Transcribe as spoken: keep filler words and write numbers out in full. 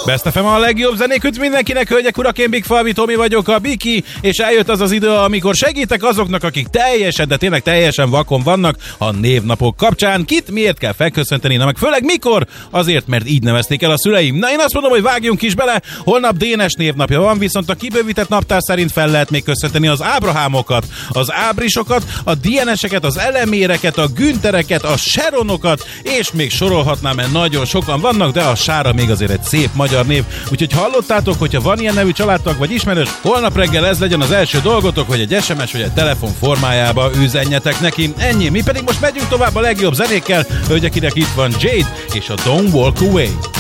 Best ef em a legjobb zenék mindenkinek, hölgyek, urak, én Big Falvi Tomi vagyok, a Biki, és eljött az az idő, amikor segítek azoknak, akik teljesen, de tényleg teljesen vakon vannak a névnapok kapcsán. Kit miért kell felköszönteni, na meg főleg mikor? Azért, mert így nevezték el a szüleim. Na én azt mondom, hogy vágjunk is bele, holnap Dénes névnapja van, viszont a kibővített naptár szerint fel lehet még köszönteni az Ábrahámokat, az Ábrisokat, a Dieneseket, az Eleméreket, a Güntereket, a Sharonokat, és még sorolhatnám, mert nagyon sokan vannak, de a Sára még azért egy szép magyar név. Úgyhogy hallottátok, hogyha van ilyen nevű családtag vagy ismerős, holnap reggel ez legyen az első dolgotok, hogy egy es em es vagy egy telefon formájába üzenjetek neki. Ennyi, mi pedig most megyünk tovább a legjobb zenékkel, hölgyek, itt van Jade és a Don't Walk Away.